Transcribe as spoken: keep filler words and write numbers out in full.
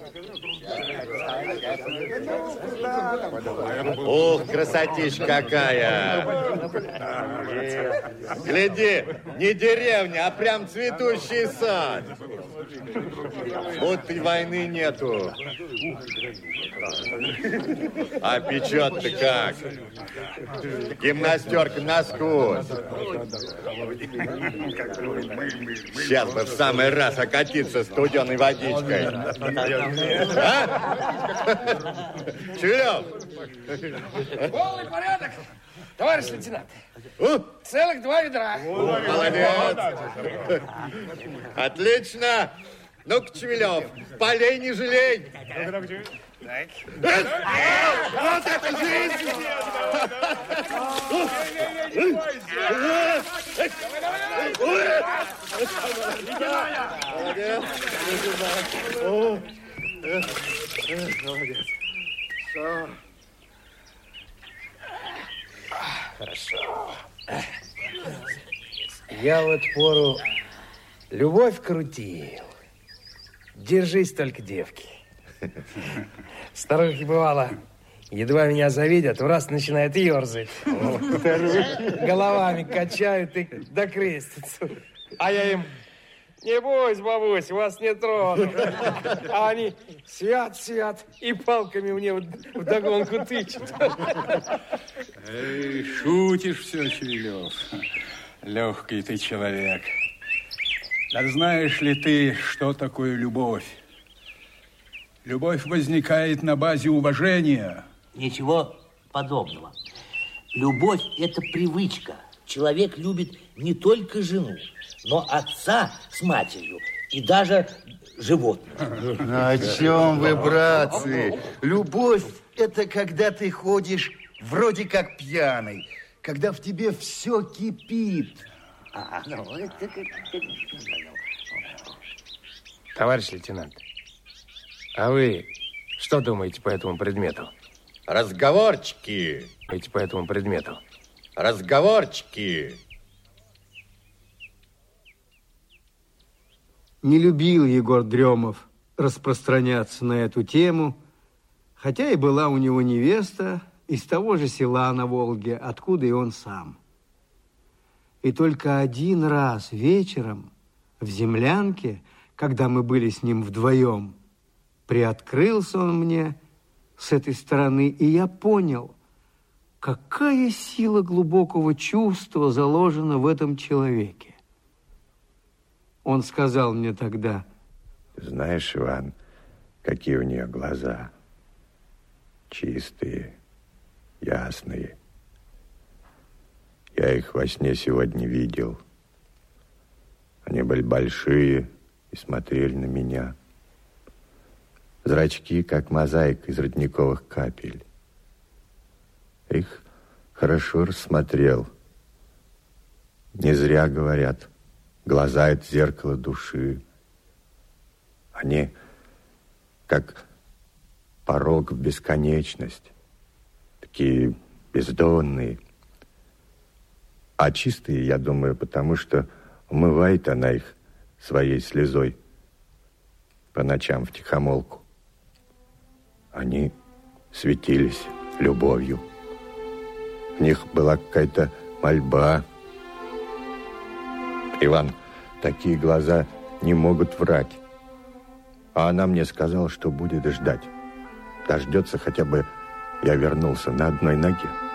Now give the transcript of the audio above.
Ух, красотища какая! Гляди, не деревня, а прям цветущий сад. Вот и войны нету. А печет-то как? Гимнастерка насквозь. Сейчас бы в самый раз окатиться студеной водичкой. А? Шевелев! Полный порядок, товарищ лейтенант. У? Целых два ведра. Молодец. Отлично. Ну-ка, Шевелев, полей не жалей. Так. Вот это жизнь! Молодец. Хорошо. Я в эту пору любовь крутил. Держись только, девки. Старухи, бывало, едва меня завидят, в раз начинают ерзать. Головами качают и докрестятся. А я им: не бойся, бабусь, вас не трону. А они сидят-сидят и палками мне вдогонку тычут. Эй, шутишь все, Шевелев. Легкий ты человек. Да знаешь ли ты, что такое любовь? Любовь возникает на базе уважения. Ничего подобного. Любовь – это привычка. Человек любит не только жену, но отца с матерью и даже животных. О чем вы, братцы? Любовь – это когда ты ходишь вроде как пьяный, когда в тебе все кипит. А, ну, это... Товарищ лейтенант, а вы что думаете по этому предмету? Разговорчики. Думаете по этому предмету? Разговорчики. Не любил Егор Дремов распространяться на эту тему, хотя и была у него невеста из того же села на Волге, откуда и он сам. И только один раз вечером в землянке, когда мы были с ним вдвоем, приоткрылся он мне с этой стороны, и я понял, какая сила глубокого чувства заложена в этом человеке. Он сказал мне тогда: знаешь, Иван, какие у нее глаза? Чистые, ясные. Я их во сне сегодня видел. Они были большие и смотрели на меня. Зрачки, как мозаика из родниковых капель. Их хорошо рассмотрел. Не зря говорят, глаза — это зеркало души. Они как порог в бесконечность, такие бездонные. А чистые, я думаю, потому что умывает она их своей слезой по ночам втихомолку. Они светились любовью. В них была какая-то мольба. Иван, такие глаза не могут врать. А она мне сказала, что будет ждать. Дождется хотя бы я вернулся на одной ноге.